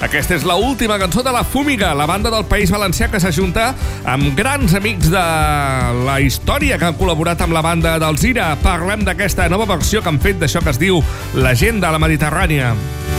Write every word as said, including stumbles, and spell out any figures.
Aquesta és l'última cançó de La Fúmiga, la banda del País Valencià que s'ajunta amb grans amics de la història que han col·laborat amb la banda d'Alzira. Parlem d'aquesta nova versió que han fet d'això que es diu La gent de la Mediterrània.